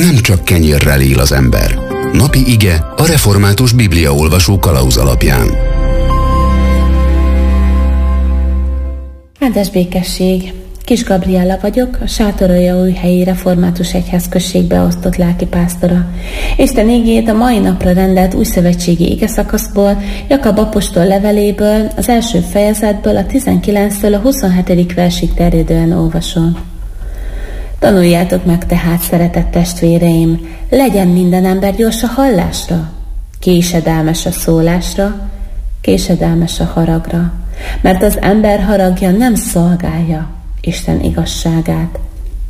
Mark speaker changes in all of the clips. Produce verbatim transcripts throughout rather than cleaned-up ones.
Speaker 1: nem csak kenyérrel él az ember. Napi ige a Református Bibliaolvasó kalauz alapján.
Speaker 2: Áldás békesség! Kis Gabriella vagyok, a Sátoraljaújhelyi Református Egyházközségbe osztott lelkipásztora. Isten igéjét a mai napra rendelt újszövetségi igeszakaszból, Jakab apostol leveléből, az első fejezetből a tizenkilenctől a huszonhetedik versig terjedően olvasom. Tanuljátok meg tehát, szeretett testvéreim, legyen minden ember gyors a hallásra, késedelmes a szólásra, késedelmes a haragra, mert az ember haragja nem szolgálja Isten igazságát.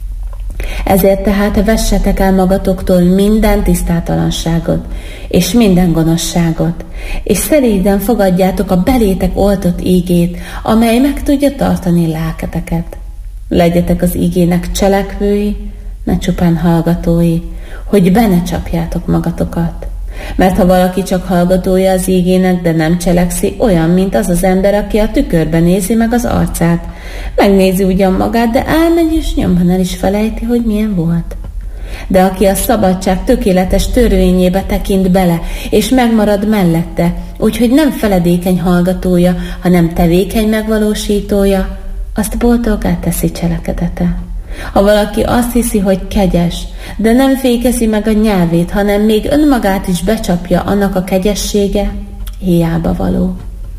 Speaker 2: Ezért tehát vessetek el magatoktól minden tisztátalanságot, és minden gonoszságot, és szelíden fogadjátok a belétek oltott ígét, amely meg tudja tartani lelketeket. Legyetek az ígének cselekvői, ne csupán hallgatói, hogy be ne csapjátok magatokat. Mert ha valaki csak hallgatója az ígének, de nem cselekszi, olyan, mint az az ember, aki a tükörben nézi meg az arcát. Megnézi ugyan magát, de elmegy és nyomban el is felejti, hogy milyen volt. De aki a szabadság tökéletes törvényébe tekint bele, és megmarad mellette, úgyhogy nem feledékeny hallgatója, hanem tevékeny megvalósítója, azt boldoggá teszi cselekedete. Ha valaki azt hiszi, hogy kegyes, de nem fékezi meg a nyelvét, hanem még önmagát is becsapja, annak a kegyessége hiába való.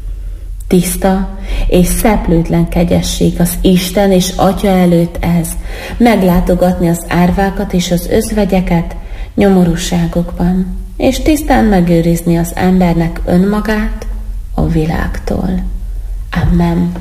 Speaker 2: Tiszta és szeplőtlen kegyesség az Isten és Atya előtt ez, meglátogatni az árvákat és az özvegyeket nyomorúságokban, és tisztán megőrizni az embernek önmagát a világtól. Amen.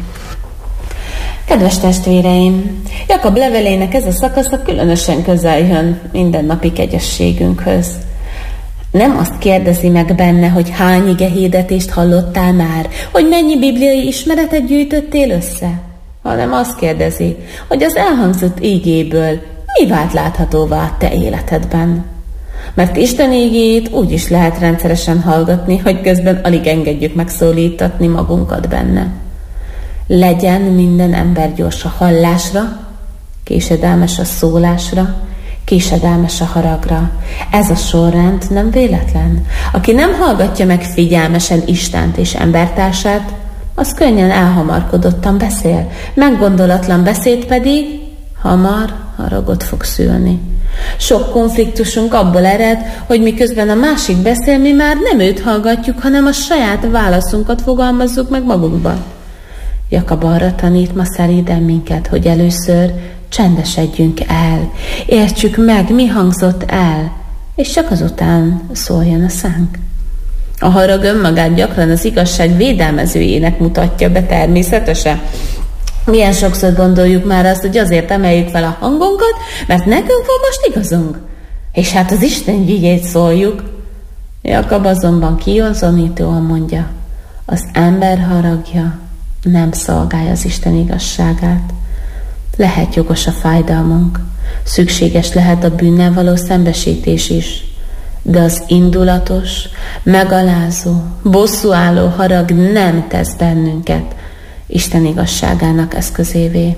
Speaker 2: Kedves testvéreim, Jakab levelének ez a szakasza különösen közel jön mindennapi kegyességünkhöz. Nem azt kérdezi meg benne, hogy hány igehirdetést hallottál már, hogy mennyi bibliai ismeretet gyűjtöttél össze, hanem azt kérdezi, hogy az elhangzott ígéből mi vált láthatóvá a te életedben. Mert Isten ígéjét úgy is lehet rendszeresen hallgatni, hogy közben alig engedjük megszólítatni magunkat benne. Legyen minden ember gyors a hallásra, késedelmes a szólásra, késedelmes a haragra. Ez a sorrend nem véletlen. Aki nem hallgatja meg figyelmesen Istent és embertársát, az könnyen elhamarkodottan beszél. Meggondolatlan beszéd pedig hamar haragot fog szülni. Sok konfliktusunk abból ered, hogy miközben a másik beszél, mi már nem őt hallgatjuk, hanem a saját válaszunkat fogalmazzuk meg magunkban. Jakab arra tanít ma szelíden minket, hogy először csendesedjünk el, értsük meg, mi hangzott el, és csak azután szóljon a szánk. A harag önmagát gyakran az igazság védelmezőjének mutatja be természetesen. Milyen sokszor gondoljuk már azt, hogy azért emeljük fel a hangunkat, mert nekünk van most igazunk, és hát az Isten igéjét szóljuk. Jakab azonban kiazonítóan mondja, az ember haragja nem szolgálja az Isten igazságát. Lehet jogos a fájdalmunk, szükséges lehet a bűnnel való szembesítés is, de az indulatos, megalázó, bosszúálló harag nem tesz bennünket Isten igazságának eszközévé.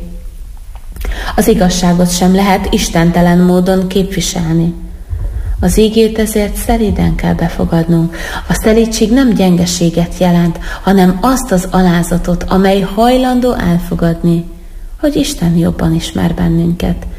Speaker 2: Az igazságot sem lehet istentelen módon képviselni. Az ígét ezért szelíden kell befogadnunk. A szelídség nem gyengeséget jelent, hanem azt az alázatot, amely hajlandó elfogadni, hogy Isten jobban ismer bennünket,